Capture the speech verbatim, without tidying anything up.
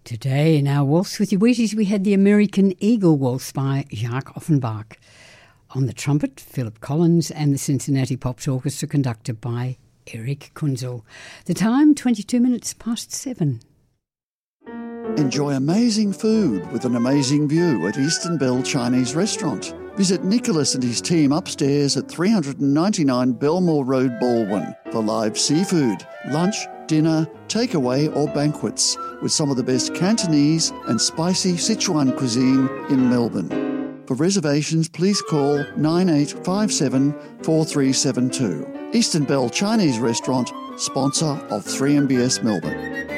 Today in our Waltz with Your Wheaties, we had the American Eagle Waltz by Jacques Offenbach. On the trumpet, Philip Collins, and the Cincinnati Pops Orchestra conducted by Eric Kunzel. The time, twenty-two minutes past seven. Enjoy amazing food with an amazing view at Eastern Bell Chinese Restaurant. Visit Nicholas and his team upstairs at three ninety-nine Belmore Road, Baldwin for live seafood, lunch, dinner, takeaway or banquets with some of the best Cantonese and spicy Sichuan cuisine in Melbourne. For reservations, please call nine eight five seven, four three seven two. Eastern Bell Chinese Restaurant, sponsor of three M B S Melbourne.